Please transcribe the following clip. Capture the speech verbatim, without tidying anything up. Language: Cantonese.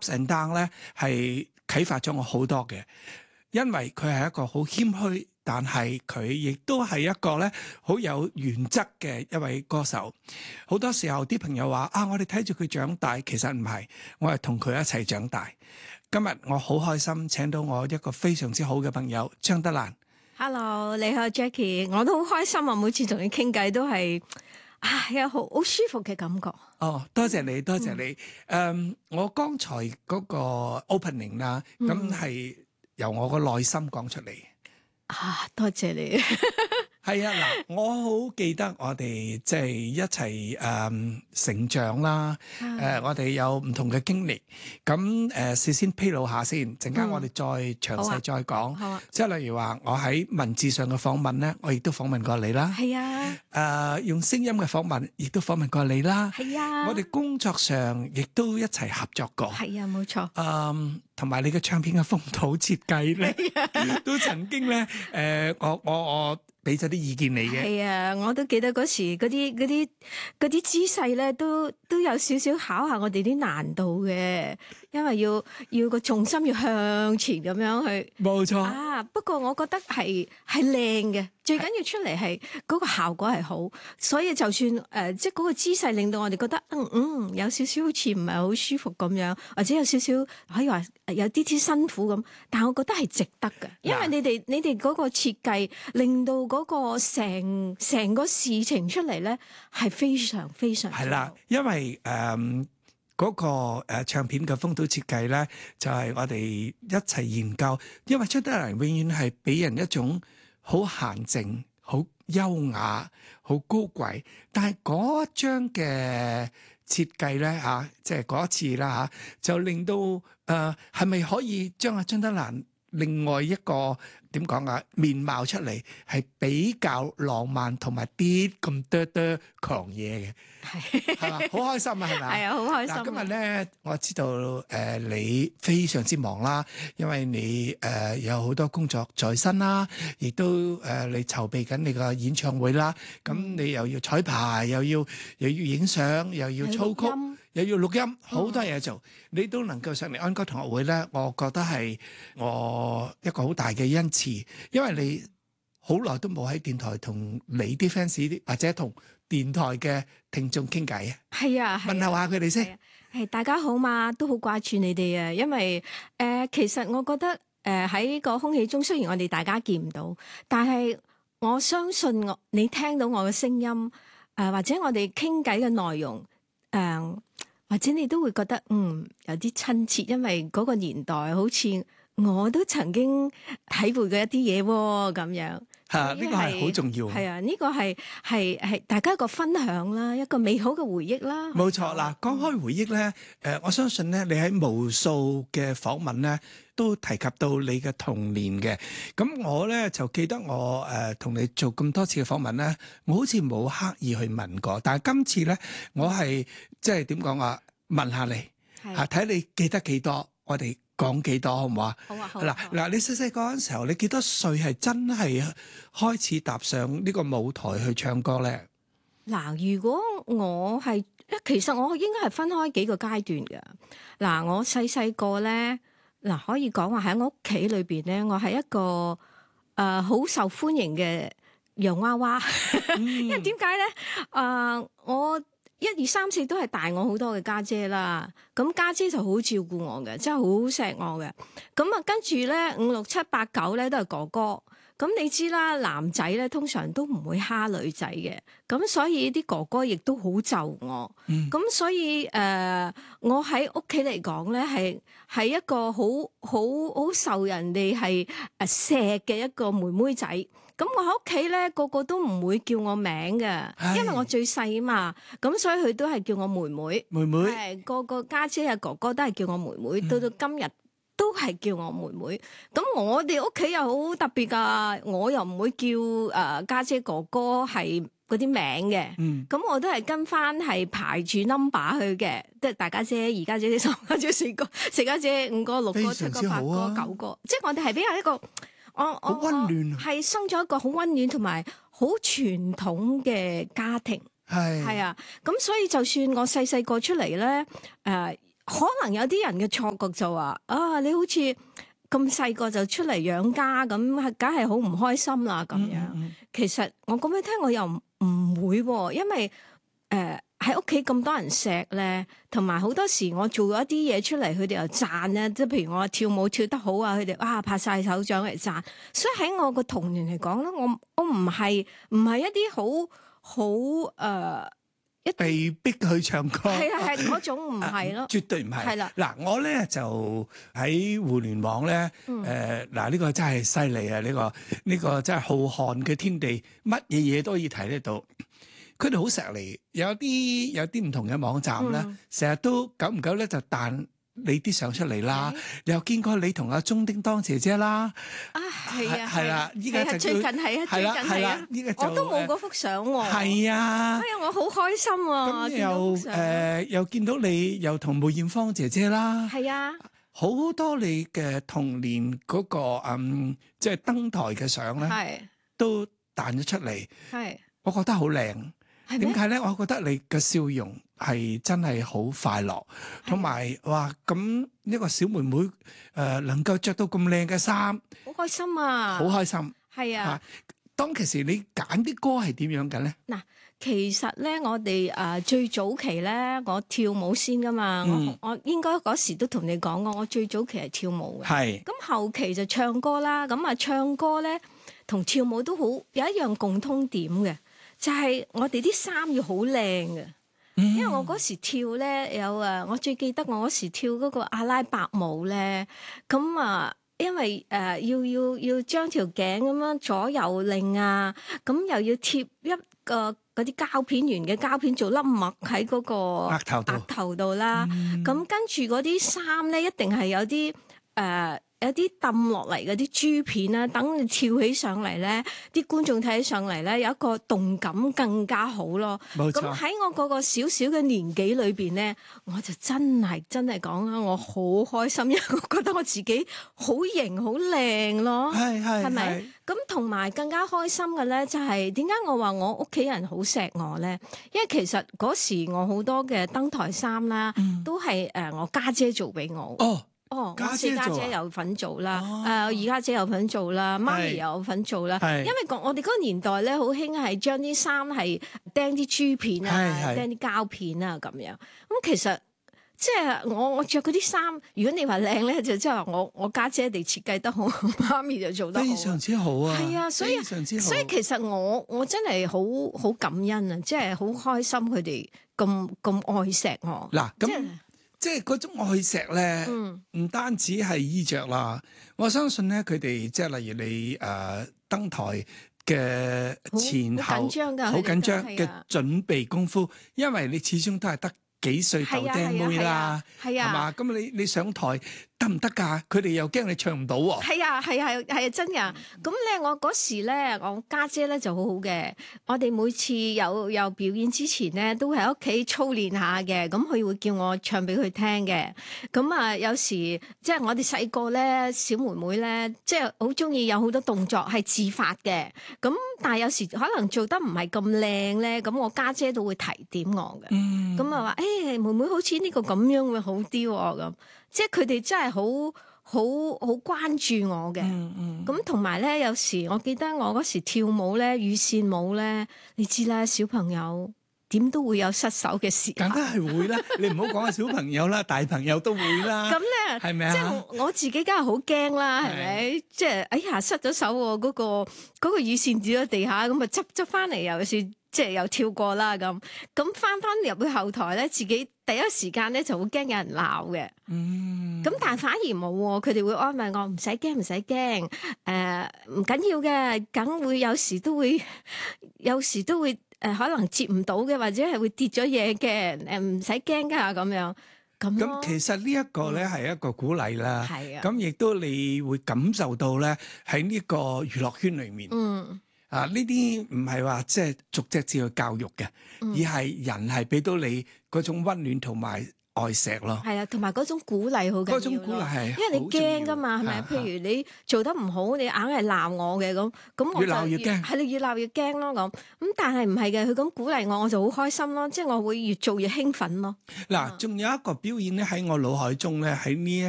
ups and down 咧係啟發咗我好多嘅，因為佢係一個好謙虛，但係佢亦都係一個咧好有原則嘅一位歌手。好多時候啲朋友話啊，我哋睇住佢長大，其實唔係，我係同佢一齊長大。今日我好開心請到我一個非常之好嘅朋友張德蘭。 Hello， 你好 Jackie， 我都好開心啊！每次同你傾偈都係啊，有好好舒服嘅感覺。 哦，多謝你，多謝你。誒、嗯，我剛才嗰個 opening 啦，咁係由我個內心講出嚟。 啊，多謝你。 係啊，嗱，我好記得我哋即係一齊誒、嗯、成長啦，誒、呃，我哋有唔同嘅經歷，咁誒事先披露下先，陣間我哋再詳細再講。 好啊， 即係例如話，我喺文字上嘅訪問咧，我亦都訪問過你啦。 係啊。 誒、呃，用聲音嘅訪問，亦都訪問過你啦。 係啊。我哋工作上亦都一齊合作過。 係啊，冇錯。 嗯，同埋你嘅唱片嘅封套設計咧，都曾經咧，誒、呃，我我我。俾咗啲意見你嘅。 係啊，我都記得嗰時嗰啲嗰啲嗰啲姿勢咧，都都有少少考下我哋啲難度嘅，因為要要個重心要向前咁樣去。 冇錯。啊， 不過我覺得係係靚嘅，最緊要出嚟係嗰個效果係好，所以就算誒、呃、即係嗰個姿勢令到我哋覺得嗯嗯有少少好似唔係好舒服咁樣，或者有少少可以話有啲啲辛苦咁，但係我覺得係值得嘅，因為你哋你哋嗰個設計令到嗰個成成個事情出嚟咧係非常非常係啦，因為誒嗰、呃那個誒、呃、唱片嘅封套設計咧，就係、是、我哋一齊研究，因為張德蘭永遠係俾人一種好閒靜、好優雅、好高貴，但係嗰張嘅設計咧嚇，即係嗰一次啦嚇、啊，就令到誒係咪可以將阿張德蘭另外一個點講啊面貌出嚟，係比較浪漫同埋啲咁多多狂野嘅，係嘛？好開心啊，係咪？ 係啊，好開心。 嗱，今日咧，我知道誒、呃、你非常之忙啦，因為你誒、呃、有好多工作在身啦，亦都誒、呃、你籌備緊你個演唱會啦，咁你又要彩排，又要又要影相，又要操曲。又要錄音，好多嘢做，你都能夠上嚟安哥同學會咧，我覺得係我一個好大嘅恩賜，因為你好耐都冇喺電台同你啲 fans 或者同電台嘅聽眾傾偈啊。 係啊， 問候下佢哋先。 係大家好嘛，都好掛住你哋啊，因為誒、呃，其實我覺得誒喺、呃、個空氣中，雖然我哋大家見唔到，但係我相信我你聽到我嘅聲音，誒、呃、或者我哋傾偈嘅內容，誒、呃。或者你都會覺得嗯有啲親切，因為嗰個年代好似我都曾經體會過一啲嘢喎咁樣。 嚇，呢個係好重要。 係啊，呢個係係係大家一個分享啦，一個美好嘅回憶啦。 冇錯啦，講開回憶咧，誒，我相信咧，你喺無數嘅訪問咧，都提及到你嘅童年嘅。咁我咧就記得我誒同你做咁多次嘅訪問咧，我好似冇刻意去問過，但係今次咧，我係即係點講啊？問下你嚇，睇你記得幾多，我哋講幾多好唔好啊？ 好啊，好。 嗱嗱，你細細個嗰陣時候，你幾多歲係真係開始踏上呢個舞台去唱歌咧？ 嗱，如果我係，其實我應該係分開幾個階段嘅。嗱，我細細個咧，嗱可以講話喺我屋企裏邊咧，我係一個誒好受歡迎嘅洋娃娃，嗯、因為點解咧？誒、呃，我。一二三四都係大我好多嘅家姐啦，咁家姐就好照顧我嘅，真係好錫我嘅。咁啊，跟住咧五六七八九咧都係哥哥。咁你知啦，男仔咧通常都唔會蝦女仔嘅，咁所以啲哥哥亦都好就我。咁、嗯、所以誒、呃，我喺屋企嚟講咧，係係一個好好好受人哋係誒錫嘅一個妹妹仔。咁我喺屋企咧，個個都唔會叫我名嘅，因為我最細啊嘛。咁所以佢都係叫我妹妹。妹妹係個個家姐啊哥哥都係叫我妹妹，到、嗯、到今日都係叫我妹妹。咁我哋屋企又好特別噶，我又唔會叫誒家姐哥哥係嗰啲名嘅。嗯，咁我都係跟翻係排住 number 去嘅，即係大家姐、二家姐、三家姐、四個、四家姐、五個、六個、七個、八個、九個，即係我哋係比較一個。我我好溫暖，係生咗一個好溫暖同埋好傳統嘅家庭，係係啊，咁所以就算我細細個出嚟咧，誒、呃， 可能有啲人嘅錯覺就話啊，你好似咁細個就出嚟養家咁，梗係好唔開心啦咁樣。 嗯嗯其實我講俾你聽，我又唔唔會喎，因為誒喺屋企咁多人錫咧，同埋好多時我做咗一啲嘢出嚟，佢哋又讚咧，即係譬如我跳舞跳得好啊，佢哋啊拍晒手掌嚟讚。所以喺我個童年嚟講咧，我我唔係唔係一啲好好誒。 被逼去唱歌， 係啊，係嗰種唔係咯， 絕對唔係。 係啦， 嗱，我咧就喺互聯網咧，誒嗱呢個真係犀利啊！呢個呢個真係浩瀚嘅天地，乜嘢嘢都可以睇得到。佢哋好錫你，有啲有啲唔同嘅網站咧，成日都久唔久咧就彈你啲相出嚟啦。你又見過你同阿鐘叮當姐姐啦， 啊係啊， 係啦，依家就最近係啊，最近係啊， 依家就我都冇嗰幅相喎。 係啊， 哎呀，我好開心啊！ 咁又誒又見到你又同梅艷芳姐姐啦， 係啊， 好多你嘅童年嗰個嗯，即係登台嘅相咧， 係都彈咗出嚟， 係， 我覺得好靚。點解咧？我覺得你嘅笑容係真係好快樂，同埋哇咁一個小妹妹誒、呃、能夠着到咁靚嘅衫， 好開心啊！ 好開心。 係啊， 啊當其時你揀啲歌係點樣嘅咧？ 嗱，其實咧我哋誒、呃、最早期咧，我跳舞先噶嘛， 嗯、 我我應該嗰時都同你講過，我最早期係跳舞嘅， 係咁後期就唱歌啦。咁啊唱歌咧同跳舞都好有一樣共通點嘅。就係我哋啲衫要好靚嘅，因為我嗰時跳咧有誒，我最記得我嗰時跳嗰個阿拉伯舞咧，咁啊，因為誒、呃、要要要將條頸咁樣左右擰啊，咁又要貼一個嗰啲膠片圓嘅膠片做粒墨喺嗰個額頭度額頭度啦，咁、嗯、跟住嗰啲衫咧一定係有啲誒。呃有啲抌落嚟嗰啲珠片啦，等你跳起上嚟咧，啲觀眾睇起上嚟咧，有一個動感更加好咯。 冇錯。 咁喺我嗰個小小嘅年紀裏邊咧，我就真係真係講啊，我好開心，因為我覺得我自己好型好靚咯。 係係係咪？咁同埋更加開心嘅咧，就係點解我話我屋企人好錫我咧？因為其實嗰時我好多嘅登台衫啦，嗯、都係誒我家姐做俾我。 哦。 哦， 家姐我四家姐有份做啦，誒、 哦， 二家姐有份做啦，媽咪又有份做啦。因為我哋嗰個年代咧，好興係將啲衫係釘啲珠片啊，釘啲膠片啊咁樣。咁其實即係我我着嗰啲衫，如果你話靚咧，就即係話我我家姐哋設計得好，媽咪就做得好， 非常之好啊。 係啊，所以非常之好。 所以其實我我真係好好感恩啊，即係好開心佢哋咁咁愛錫我。 嗱咁。即係嗰種愛錫咧，唔、嗯、單止係衣着啦，我相信咧佢哋即係例如你誒、呃、登台嘅前後好緊張㗎，好緊張嘅準備功夫，因為你始終都係得幾歲豆丁妹啦，係嘛？咁你你上台得唔得㗎？佢哋又驚你唱唔到喎。 係啊係啊係啊真㗎！咁咧我嗰時咧，我家姐咧就好好嘅。我哋每次有有表演之前咧，都喺屋企操練下嘅。咁佢會叫我唱俾佢聽嘅。咁啊有時即係我哋細個咧，小妹妹咧，即係好中意有好多動作係自發嘅。咁但係有時可能做得唔係咁靚咧，咁我家姐都會提點我嘅。 嗯， 咁啊話誒妹妹好似呢個咁樣會好啲喎咁。即係佢哋真係好好好關注我嘅，咁同埋咧，有時我記得我嗰時跳舞咧，乳扇舞咧，你知啦，小朋友點都會有失手嘅時間， 梗係會啦。你唔好講下小朋友啦，大朋友都會啦。 咁咧， 係咪啊？ 即係我自己梗係好驚啦，係咪？即係哎呀，失咗手喎，嗰個嗰個乳扇跌咗地下，咁啊執執翻嚟，又是即係又跳過啦咁，咁翻翻入去後台咧，自己第一時間咧就會驚有人鬧嘅。 嗯， 咁但係反而冇喎，佢哋會安慰我，唔使驚，唔使驚，誒唔緊要嘅，梗會有時都會，有時都會誒、呃、可能接唔到嘅，或者係會跌咗嘢嘅，誒唔使驚㗎咁樣。咁咁其實呢一個咧係一個鼓勵啦， 係啊， 咁亦都你會感受到咧喺呢個娛樂圈裏面。 嗯。 啊！呢啲唔係話即係逐隻字去教育嘅， 嗯、 而係人係俾到你嗰種溫暖同埋愛錫咯。 係啊，同埋嗰種鼓勵好緊要咯。 嗰種鼓勵係因為你驚噶嘛，係咪？譬如你做得唔好，你硬係鬧我嘅咁，咁我越鬧越驚， 係你越鬧越驚咯咁。咁但係唔係嘅，佢咁鼓勵我，我就好開心咯，即係我會越做越興奮咯。 嗱，仲有一個表演咧喺我腦海中咧，喺呢一